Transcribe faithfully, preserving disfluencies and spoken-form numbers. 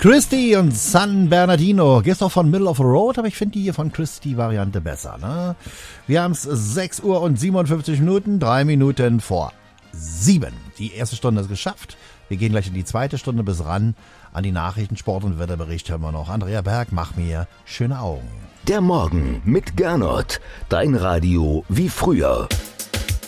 Christy und San Bernardino. Gehst doch von Middle of the Road, aber ich finde die hier von Christy-Variante besser, ne? Wir haben es sechs Uhr und siebenundfünfzig Minuten, drei Minuten vor sieben. Die erste Stunde ist geschafft. Wir gehen gleich in die zweite Stunde bis ran. An die Nachrichten, Sport und Wetterbericht hören wir noch. Andrea Berg, mach mir schöne Augen. Der Morgen mit Gernot. Dein Radio wie früher.